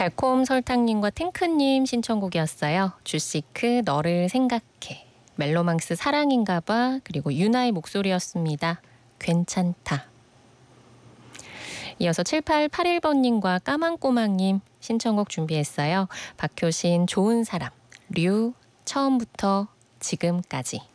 달콤 설탕님과 탱크님 신청곡이었어요. 주시크 너를 생각해. 멜로망스 사랑인가봐. 그리고 유나의 목소리였습니다. 괜찮다. 이어서 7881번님과 까만꼬막님 신청곡 준비했어요. 박효신 좋은 사람. 류 처음부터 지금까지.